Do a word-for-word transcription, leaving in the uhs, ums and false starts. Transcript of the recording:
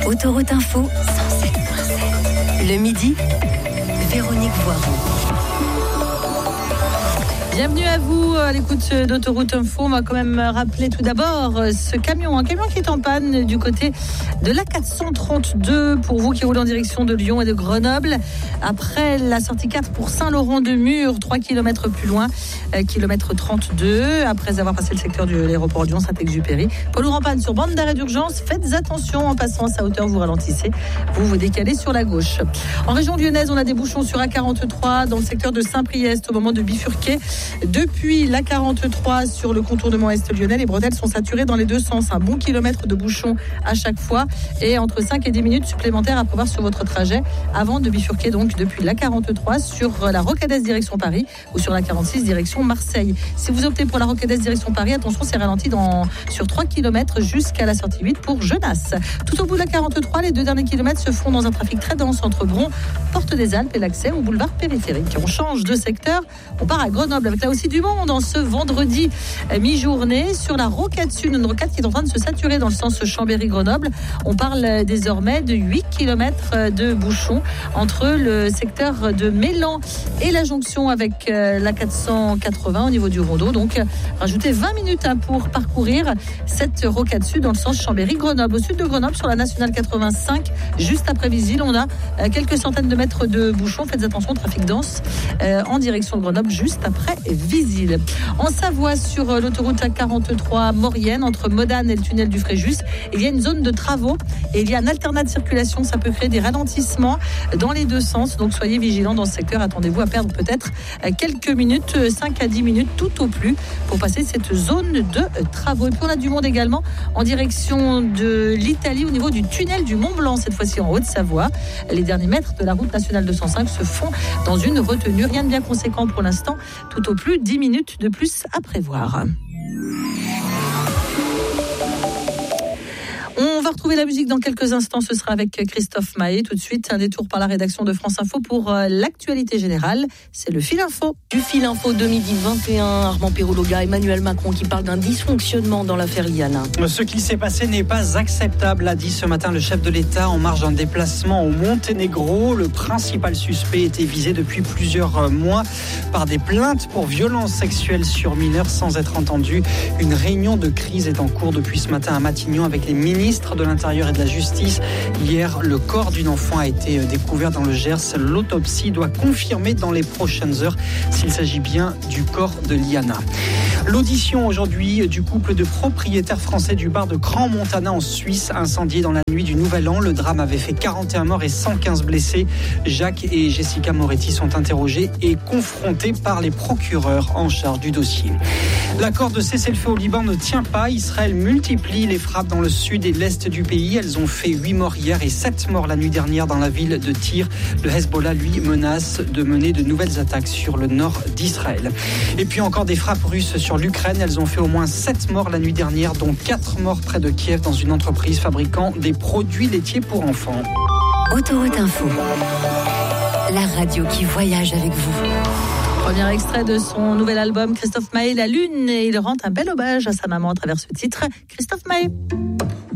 Autoroute Info, cent sept virgule sept. Le midi, Véronique Voiron. Bienvenue à vous à l'écoute d'Autoroute Info. On va quand même rappeler tout d'abord ce camion, un camion qui est en panne du côté de l'A quatre cent trente-deux pour vous qui roulez en direction de Lyon et de Grenoble. Après la sortie quatre pour Saint-Laurent-de-Mur, trois kilomètres plus loin, kilomètre trente-deux, après avoir passé le secteur de l'aéroport Lyon Saint-Exupéry. Poids lourd en panne sur bande d'arrêt d'urgence. Faites attention en passant à sa hauteur, vous ralentissez, vous vous décalez sur la gauche. En région lyonnaise, on a des bouchons sur A quarante-trois dans le secteur de Saint-Priest au moment de bifurquer. Depuis l'A quarante-trois sur le contournement est lyonnais, les bretelles sont saturées dans les deux sens. Un bon kilomètre de bouchons à chaque fois et entre cinq et dix minutes supplémentaires à prévoir sur votre trajet avant de bifurquer donc depuis l'A quarante-trois sur la Rocadès direction Paris ou sur l'A quarante-six direction Marseille. Si vous optez pour la Rocadès direction Paris, attention, c'est ralenti dans, sur trois kilomètres jusqu'à la sortie huit pour Genasse. Tout au bout de l'A quarante-trois, les deux derniers kilomètres se font dans un trafic très dense entre Bron, Porte des Alpes et l'accès au boulevard périphérique. On change de secteur, on part à Grenoble avec là aussi du monde en ce vendredi mi-journée sur la rocade sud, une rocade qui est en train de se saturer dans le sens Chambéry-Grenoble. On parle désormais de huit kilomètres de bouchons entre le secteur de Mélan et la jonction avec la quatre cent quatre-vingts au niveau du Rondeau. Donc rajoutez vingt minutes pour parcourir cette rocade sud dans le sens Chambéry-Grenoble. Au sud de Grenoble, sur la nationale quatre-vingt-cinq, juste après Visil, on a quelques centaines de mètres de bouchons. Faites attention, trafic dense en direction de Grenoble juste après Visil. En Savoie, sur l'autoroute A quarante-trois Maurienne, entre Modane et le tunnel du Fréjus, il y a une zone de travaux et il y a un alternat de circulation. Ça peut créer des ralentissements dans les deux sens. Donc soyez vigilants dans ce secteur. Attendez-vous à perdre peut-être quelques minutes, cinq à dix minutes tout au plus, pour passer cette zone de travaux. Et puis on a du monde également en direction de l'Italie au niveau du tunnel du Mont Blanc, cette fois-ci en Haute-Savoie. Les derniers mètres de la route nationale deux cent cinq se font dans une retenue. Rien de bien conséquent pour l'instant. Tout au plus dix minutes de plus à prévoir. On va retrouver la musique dans quelques instants. Ce sera avec Christophe Maé. Tout de suite, un détour par la rédaction de France Info pour l'actualité générale. C'est le Fil Info. Du Fil Info de midi vingt et un, Armand Perrologa, Emmanuel Macron qui parle d'un dysfonctionnement dans l'affaire Liana. Ce qui s'est passé n'est pas acceptable, a dit ce matin le chef de l'État en marge d'un déplacement au Monténégro. Le principal suspect était visé depuis plusieurs mois par des plaintes pour violences sexuelles sur mineurs sans être entendu. Une réunion de crise est en cours depuis ce matin à Matignon avec les ministres de l'Intérieur et de la Justice. Hier, le corps d'une enfant a été découvert dans le Gers. L'autopsie doit confirmer dans les prochaines heures s'il s'agit bien du corps de Liana. L'audition aujourd'hui du couple de propriétaires français du bar de Crans-Montana en Suisse, incendié dans la nuit du Nouvel An. Le drame avait fait quarante et un morts et cent quinze blessés. Jacques et Jessica Moretti sont interrogés et confrontés par les procureurs en charge du dossier. L'accord de cessez-le-feu au Liban ne tient pas. Israël multiplie les frappes dans le sud et l'est du pays. Elles ont fait huit morts hier et sept morts la nuit dernière dans la ville de Tyr. Le Hezbollah, lui, menace de mener de nouvelles attaques sur le nord d'Israël. Et puis encore des frappes russes sur l'Ukraine. Elles ont fait au moins sept morts la nuit dernière, dont quatre morts près de Kiev dans une entreprise fabriquant des produits laitiers pour enfants. Autoroute Info, la radio qui voyage avec vous. Premier extrait de son nouvel album, Christophe Maé, La Lune, et il rend un bel hommage à sa maman à travers ce titre. Christophe Maé.